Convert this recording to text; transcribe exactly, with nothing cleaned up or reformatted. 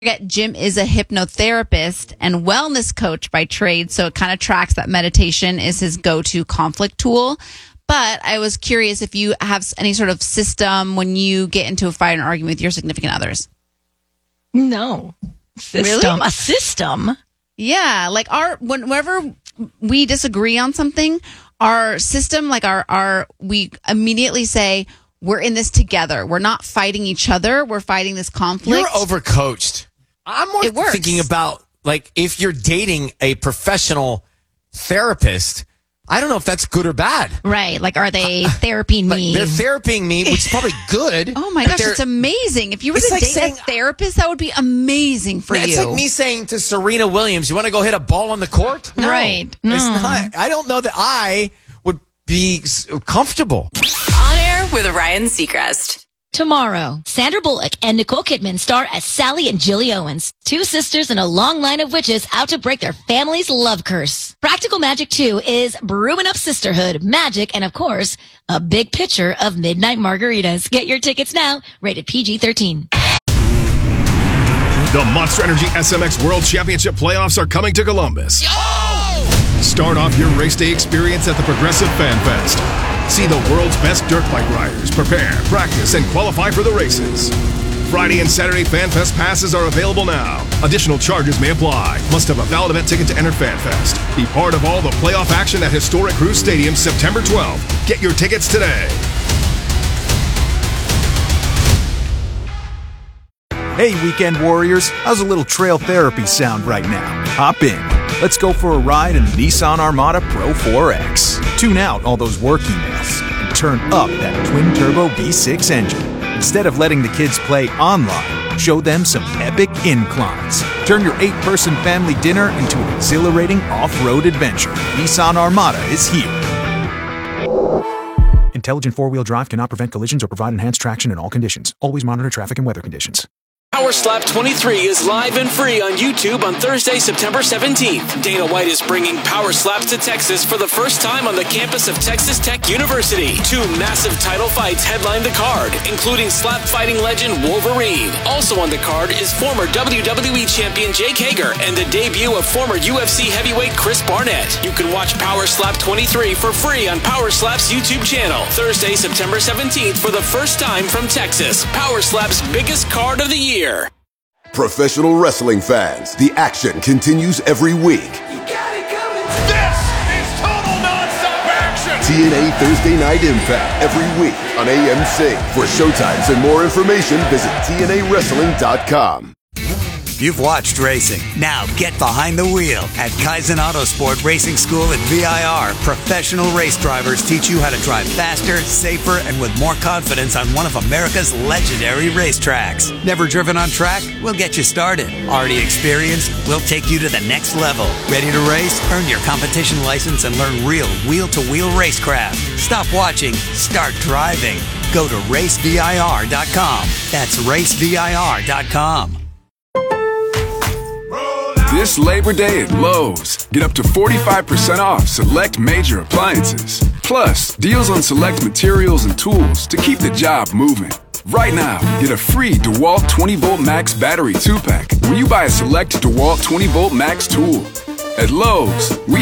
forget, Jim is a hypnotherapist and wellness coach by trade, so it kind of tracks that meditation is his go-to conflict tool. But I was curious if you have any sort of system when you get into a fight or argument with your significant others. No. System. Really? A system? Yeah, like our whenever we disagree on something, our system, like our our we immediately say, we're in this together. We're not fighting each other. We're fighting this conflict. You're overcoached. I'm more It works. thinking about, like, if you're dating a professional therapist, I don't know if that's good or bad. Right. Like, are they therapying Like, me? they're therapying me, which is probably good. Oh my but gosh, they're- it's amazing. If you were It's to like date saying- a therapist, that would be amazing for It's you. like me saying to Serena Williams, you want to go hit a ball on the court? No, Right. It's No. not. I don't know that I would be s- comfortable. On Air with Ryan Seacrest. Tomorrow, Sandra Bullock and Nicole Kidman star as Sally and Jilly Owens, two sisters in a long line of witches out to break their family's love curse. Practical Magic two is brewing up sisterhood, magic, and of course, a big pitcher of midnight margaritas. Get your tickets now, rated P G thirteen. The Monster Energy S M X World Championship playoffs are coming to Columbus. Start off your race day experience at the Progressive Fan Fest. See the world's best dirt bike riders prepare, practice, and qualify for the races. Friday and Saturday Fan Fest passes are available now. Additional charges may apply. Must have a valid event ticket to enter Fan Fest. Be part of all the playoff action at historic Cruise Stadium September twelfth. Get your tickets today. Hey, Weekend Warriors, how's a little trail therapy sound right now? Hop in. Let's go for a ride in the Nissan Armada Pro four X. Tune out all those work emails and turn up that twin-turbo V six engine. Instead of letting the kids play online, show them some epic inclines. Turn your eight-person family dinner into an exhilarating off-road adventure. Nissan Armada is here. Intelligent four-wheel drive cannot prevent collisions or provide enhanced traction in all conditions. Always monitor traffic and weather conditions. Power Slap twenty-three is live and free on YouTube on Thursday, September seventeenth. Dana White is bringing Power Slaps to Texas for the first time on the campus of Texas Tech University. Two massive title fights headline the card, including slap fighting legend Wolverine. Also on the card is former W W E champion Jake Hager and the debut of former U F C heavyweight Chris Barnett. You can watch Power Slap twenty-three for free on Power Slap's YouTube channel. Thursday, September seventeenth for the first time from Texas. Power Slap's biggest card of the year. Professional wrestling fans, the action continues every week. You got it coming. This is total nonstop action. T N A Thursday Night Impact every week on A M C. For showtimes and more information, visit T N A wrestling dot com. You've watched racing. Now get behind the wheel. At Kaizen Autosport Racing School at V I R, professional race drivers teach you how to drive faster, safer, and with more confidence on one of America's legendary racetracks. Never driven on track? We'll get you started. Already experienced? We'll take you to the next level. Ready to race? Earn your competition license and learn real wheel-to-wheel racecraft. Stop watching. Start driving. Go to race V I R dot com. That's race V I R dot com. This Labor Day at Lowe's, get up to forty-five percent off select major appliances. Plus, deals on select materials and tools to keep the job moving. Right now, get a free DeWalt twenty volt Max battery two pack when you buy a select DeWalt twenty volt Max tool. At Lowe's, we